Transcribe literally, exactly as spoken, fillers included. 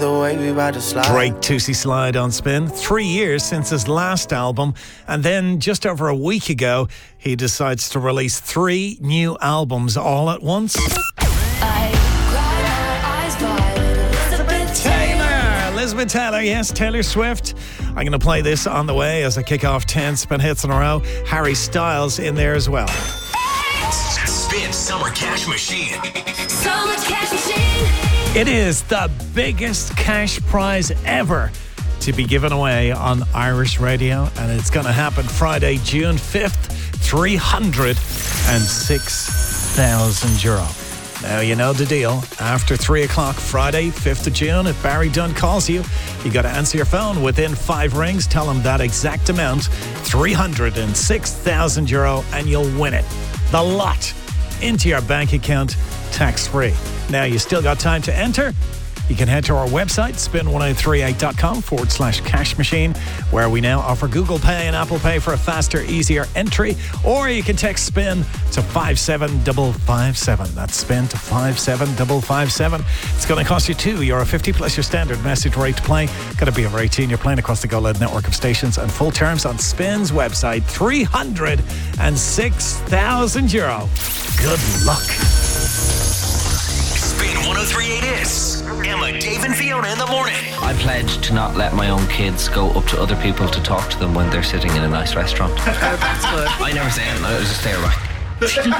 either way, we ride to slide. Drake Tootsie Slide on Spin. Three years since his last album, and then just over a week ago, he decides to release three new albums all at once. Elizabeth Taylor, yes, Taylor Swift. I'm going to play this on the way as I kick off ten Spin hits in a row. Harry Styles in there as well. Spin Summer Cash Machine. So much cash machine. It is the biggest cash prize ever to be given away on Irish radio, and it's going to happen Friday, June fifth. three hundred six thousand euro. Now, you know the deal. After three o'clock Friday, fifth of June, if Barry Dunn calls you, you got to answer your phone within five rings. Tell him that exact amount, three hundred six thousand euro, and you'll win it. The lot into your bank account, tax-free. Now, you still got time to enter. You can head to our website, spin ten thirty-eight dot com forward slash cash machine, where we now offer Google Pay and Apple Pay for a faster, easier entry. Or you can text SPIN to five seven five five seven. That's SPIN to five seven five five seven. It's going to cost you two euro fifty plus your standard message rate to play. Got to be over eighteen. You're playing across the Go Loud network of stations, and full terms on Spin's website. three hundred six thousand euro. Good luck. Spin ten thirty-eight is Emma, Dave and Fiona in the morning. I pledge to not let my own kids go up to other people to talk to them when they're sitting in a nice restaurant. That's good. I never say anything, I just stare back.